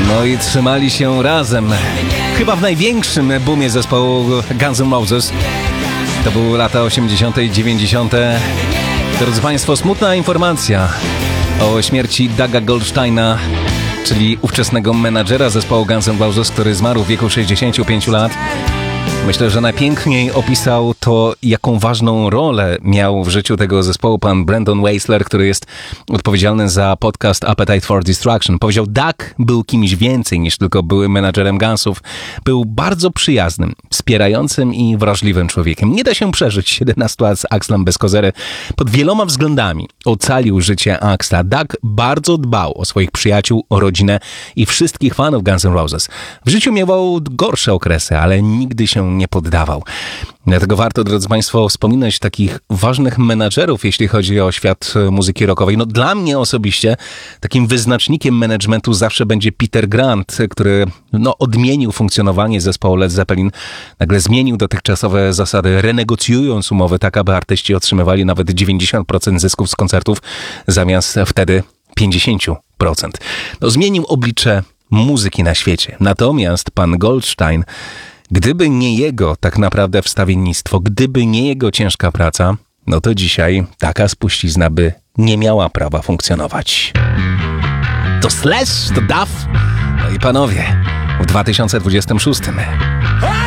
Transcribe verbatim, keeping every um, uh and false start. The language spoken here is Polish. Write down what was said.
No i trzymali się razem. Chyba w największym boomie zespołu Guns N' Roses. To były lata osiemdziesiąte i dziewięćdziesiąte. Drodzy Państwo, smutna informacja o śmierci Douga Goldsteina, czyli ówczesnego menadżera zespołu Guns N' Roses, który zmarł w wieku sześćdziesięciu pięciu lat. Myślę, że najpiękniej opisał to, jaką ważną rolę miał w życiu tego zespołu pan Brandon Weissler, który jest odpowiedzialny za podcast Appetite for Destruction. Powiedział, Doug był kimś więcej niż tylko byłym menadżerem Gunsów. Był bardzo przyjaznym, wspierającym i wrażliwym człowiekiem. Nie da się przeżyć siedemnastu lat z Axlem bez kozery. Pod wieloma względami ocalił życie Axla. Doug bardzo dbał o swoich przyjaciół, o rodzinę i wszystkich fanów Guns N' Roses. W życiu miewał gorsze okresy, ale nigdy się nie poddawał. Dlatego warto, drodzy Państwo, wspominać takich ważnych menadżerów, jeśli chodzi o świat muzyki rockowej. No dla mnie osobiście takim wyznacznikiem managementu zawsze będzie Peter Grant, który no, odmienił funkcjonowanie zespołu Led Zeppelin. Nagle zmienił dotychczasowe zasady, renegocjując umowy tak, aby artyści otrzymywali nawet dziewięćdziesiąt procent zysków z koncertów zamiast wtedy pięćdziesiąt procent. No, zmienił oblicze muzyki na świecie. Natomiast pan Goldstein, gdyby nie jego tak naprawdę wstawiennictwo, gdyby nie jego ciężka praca, no to dzisiaj taka spuścizna by nie miała prawa funkcjonować. To Slash, to Duff. No i panowie, w dwa tysiące dwudziestym szóstym